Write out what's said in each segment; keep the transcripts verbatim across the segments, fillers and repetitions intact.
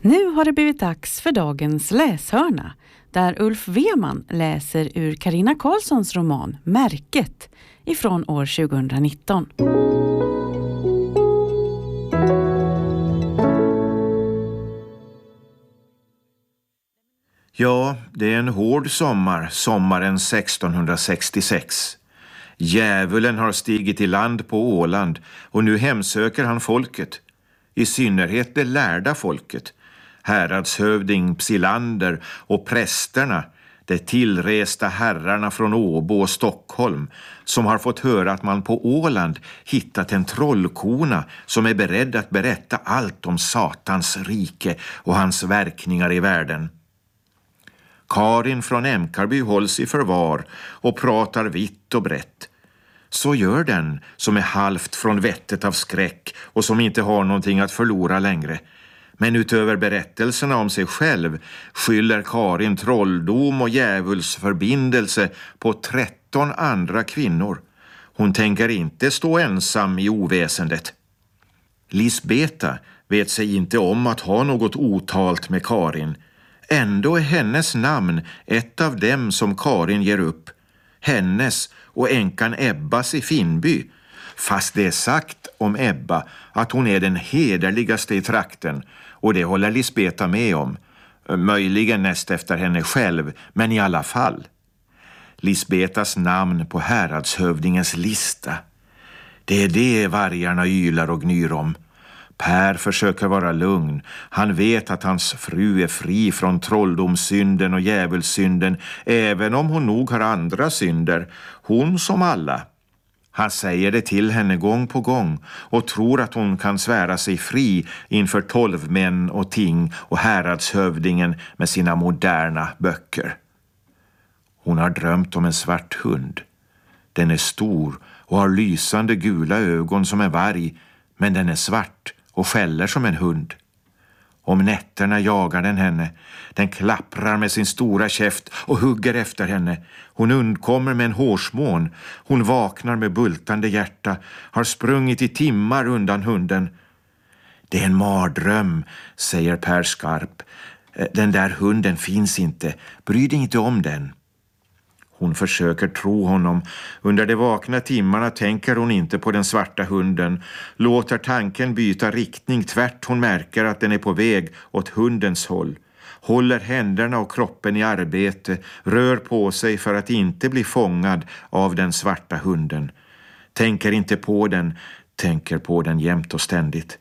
Nu har det blivit dags för dagens läshörna, där Ulf Weman läser ur Carina Karlssons roman Märket ifrån år tjugonitton. Ja, det är en hård sommar, sommaren sextonhundrasextiosex. Djävulen har stigit i land på Åland och nu hemsöker han folket. I synnerhet det lärda folket. Häradshövding Psilander och prästerna, de tillresta herrarna från Åbo och Stockholm, som har fått höra att man på Åland hittat en trollkona som är beredd att berätta allt om Satans rike och hans verkningar i världen. Karin från Emkarby hålls i förvar och pratar vitt och brett. Så gör den som är halvt från vettet av skräck och som inte har någonting att förlora längre. Men utöver berättelserna om sig själv skyller Karin trolldom och djävulsförbindelse på tretton andra kvinnor. Hon tänker inte stå ensam i oväsendet. Lisbeta vet sig inte om att ha något otalt med Karin. Ändå är hennes namn ett av dem som Karin ger upp. Hennes och änkan Ebbas i Finnby. Fast det är sagt om Ebba att hon är den hederligaste i trakten, och det håller Lisbeta med om. Möjligen näst efter henne själv, men i alla fall. Lisbetas namn på häradshövdingens lista. Det är det vargarna ylar och gnyr om. Per försöker vara lugn. Han vet att hans fru är fri från trolldomssynden och djävulssynden, även om hon nog har andra synder. Hon som alla. Han säger det till henne gång på gång och tror att hon kan svära sig fri inför tolv män och ting och häradshövdingen med sina moderna böcker. Hon har drömt om en svart hund. Den är stor och har lysande gula ögon som en varg, men den är svart och skäller som en hund. Om nätterna jagar den henne. Den klapprar med sin stora käft och hugger efter henne. Hon undkommer med en hårsmån. Hon vaknar med bultande hjärta. Har sprungit i timmar undan hunden. Det är en mardröm, säger Per skarp. Den där hunden finns inte. Bry dig inte om den. Hon försöker tro honom. Under de vakna timmarna tänker hon inte på den svarta hunden. Låter tanken byta riktning tvärt hon märker att den är på väg åt hundens håll. Håller händerna och kroppen i arbete. Rör på sig för att inte bli fångad av den svarta hunden. Tänker inte på den. Tänker på den jämt och ständigt.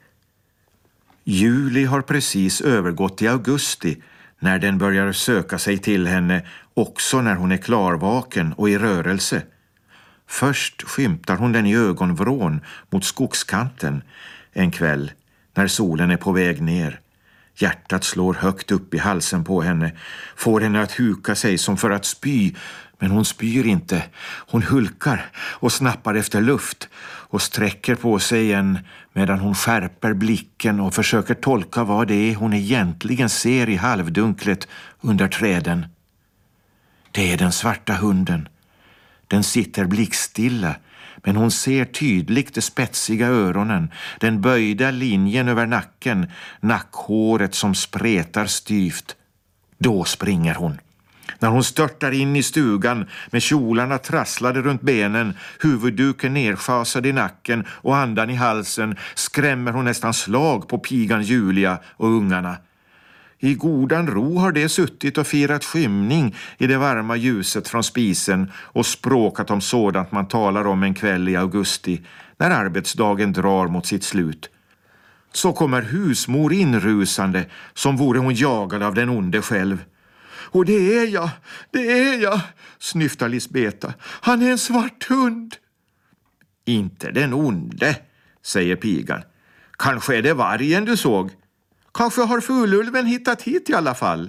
Juli har precis övergått i augusti, när den börjar söka sig till henne, också när hon är klarvaken och i rörelse. Först skymtar hon den i ögonvrån mot skogskanten en kväll när solen är på väg ner. Hjärtat slår högt upp i halsen på henne, får henne att huka sig som för att spy, men hon spyr inte. Hon hulkar och snappar efter luft och sträcker på sig igen medan hon skärper blicken och försöker tolka vad det är hon egentligen ser i halvdunklet under träden. Det är den svarta hunden. Den sitter blickstilla, men hon ser tydligt de spetsiga öronen, den böjda linjen över nacken, nackhåret som spretar styvt. Då springer hon. När hon störtar in i stugan med kjolarna trasslade runt benen, huvudduken nerschasad i nacken och andan i halsen, skrämmer hon nästan slag på pigan Julia och ungarna. I godan ro har de suttit och firat skymning i det varma ljuset från spisen och språkat om sådant man talar om en kväll i augusti, när arbetsdagen drar mot sitt slut. Så kommer husmor inrusande, som vore hon jagad av den onde själv. Och det är jag, det är jag, snyftar Lisbeta. Han är en svart hund. Inte den onde, säger pigan. Kanske är det vargen du såg. Kanske har fululven hittat hit i alla fall.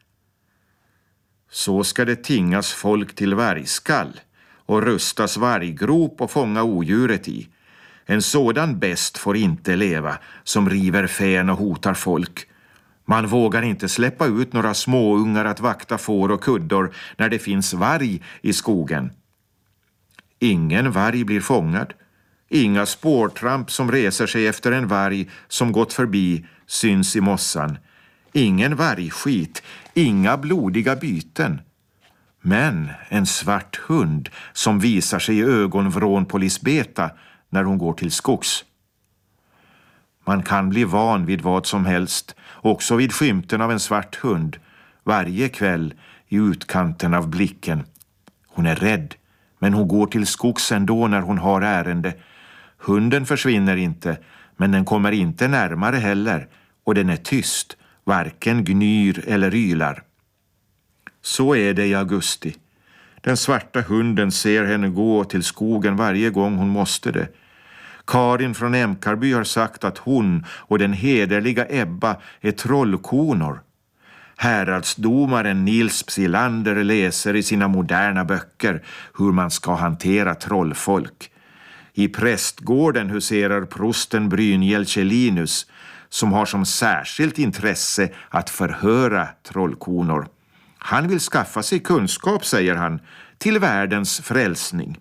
Så ska det tingas folk till vargskall och rustas varggrop och fånga odjuret i. En sådan bäst får inte leva som river fän och hotar folk. Man vågar inte släppa ut några småungar att vakta får och kuddor när det finns varg i skogen. Ingen varg blir fångad. Inga spårtramp som reser sig efter en varg som gått förbi syns i mossan. Ingen vargskit, inga blodiga byten. Men en svart hund som visar sig i ögonvrån på Lisbeta när hon går till skogs. Man kan bli van vid vad som helst, också vid skymten av en svart hund, varje kväll i utkanten av blicken. Hon är rädd, men hon går till skogs ändå när hon har ärende. Hunden försvinner inte, men den kommer inte närmare heller, och den är tyst, varken gnyr eller ylar. Så är det i augusti. Den svarta hunden ser henne gå till skogen varje gång hon måste det. Karin från Emkarby har sagt att hon och den hederliga Ebba är trollkonor. Häradsdomaren Nils Psilander läser i sina moderna böcker hur man ska hantera trollfolk. I prästgården huserar prosten Brynjel Kjellinus, som har som särskilt intresse att förhöra trollkonor. Han vill skaffa sig kunskap, säger han, till världens frälsning.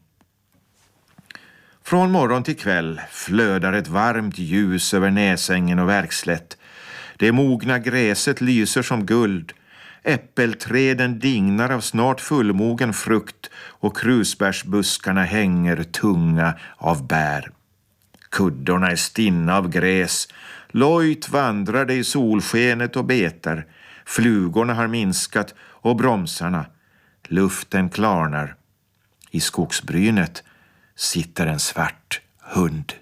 Från morgon till kväll flödar ett varmt ljus över Näsängen och Verkslätt. Det mogna gräset lyser som guld. Äppelträden dignar av snart fullmogen frukt och krusbärsbuskarna hänger tunga av bär. Kuddorna är stinna av gräs. Lojt vandrar det i solskenet och betar. Flugorna har minskat och bromsarna. Luften klarnar. I skogsbrynet sitter en svart hund.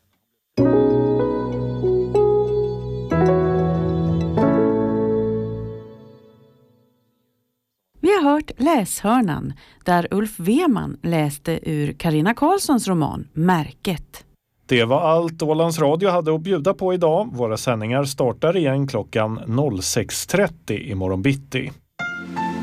Vi har hört Läshörnan där Ulf Weman läste ur Carina Karlssons roman Märket. Det var allt Ålands Radio hade att bjuda på idag. Våra sändningar startar igen klockan sex trettio imorgon bitti.